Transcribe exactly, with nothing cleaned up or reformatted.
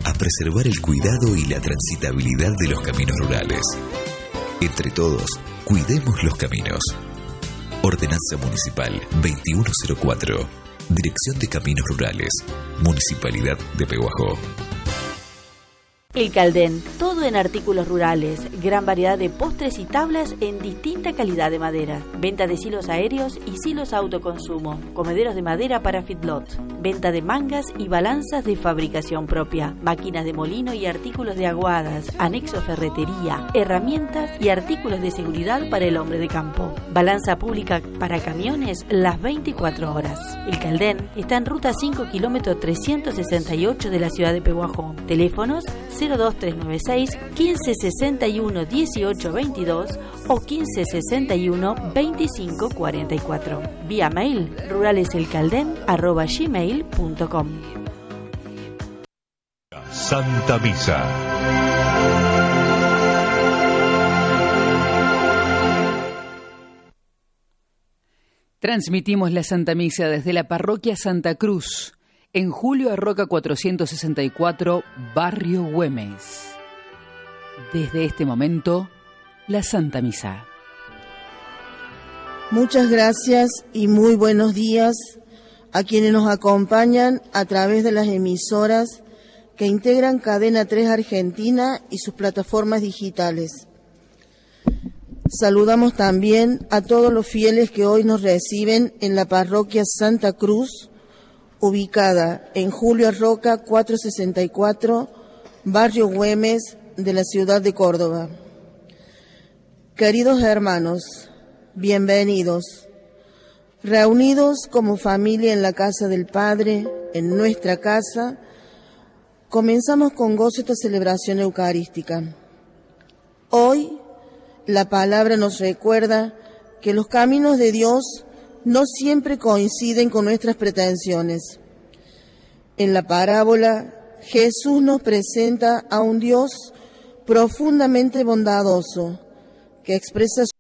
a preservar el cuidado y la transitabilidad de los caminos rurales. Entre todos, cuidemos los caminos. Ordenanza Municipal veintiuno cero cuatro. Dirección de Caminos Rurales. Municipalidad de Pehuajó. El Caldén, todo en artículos rurales, gran variedad de postres y tablas en distinta calidad de madera, venta de silos aéreos y silos autoconsumo, comederos de madera para feedlot, venta de mangas y balanzas de fabricación propia, máquinas de molino y artículos de aguadas, anexo ferretería, herramientas y artículos de seguridad para el hombre de campo, balanza pública para camiones las veinticuatro horas. El Caldén está en ruta cinco kilómetros trescientos sesenta y ocho de la ciudad de Pehuajó. Teléfonos cero dos tres nueve seis, quince sesenta y uno, dieciocho veintidós o quince sesenta y uno, veinticinco cuarenta y cuatro. Vía mail ruraleselcalden arroba gmail punto com. Santa Misa. Transmitimos la Santa Misa desde la parroquia Santa Cruz, en Julio Arroca cuatrocientos sesenta y cuatro, Barrio Güemes. Desde este momento, la Santa Misa. Muchas gracias y muy buenos días a quienes nos acompañan a través de las emisoras que integran Cadena tres Argentina y sus plataformas digitales. Saludamos también a todos los fieles que hoy nos reciben en la parroquia Santa Cruz, ubicada en Julio Arroca cuatrocientos sesenta y cuatro, Barrio Güemes de la ciudad de Córdoba. Queridos hermanos, bienvenidos. Reunidos como familia en la casa del Padre, en nuestra casa, comenzamos con gozo esta celebración eucarística. Hoy, la palabra nos recuerda que los caminos de Dios no siempre coinciden con nuestras pretensiones. En la parábola, Jesús nos presenta a un Dios profundamente bondadoso, que expresa